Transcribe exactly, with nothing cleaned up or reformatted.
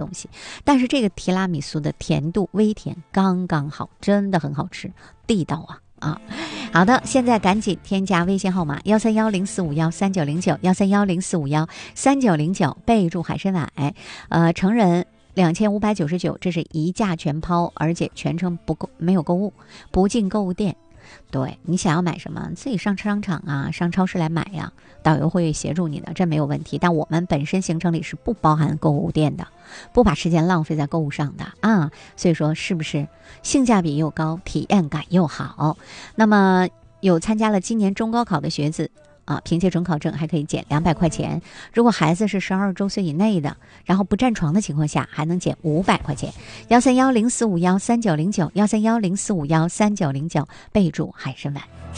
东西。但是这个提拉米苏的甜度微甜刚刚好，真的很好吃，地道啊啊！好的，现在赶紧添加微信号码幺三幺零四五幺三九零九幺三幺零四五幺三九零九，备注海参崴，呃，成人两千五百九十九，这是一价全抛，而且全程不购没有购物，不进购物店。对，你想要买什么，自己上商场啊，上超市来买呀，导游会协助你的，这没有问题。但我们本身行程里是不包含购物店的，不把时间浪费在购物上的啊。所以说，是不是性价比又高，体验感又好？那么有参加了今年中高考的学子啊，凭借准考证还可以减两百块钱。如果孩子是十二周岁以内的，然后不占床的情况下，还能减五百块钱。幺三幺零四五幺三九零九，幺三幺零四五幺三九零九，备注海参崴。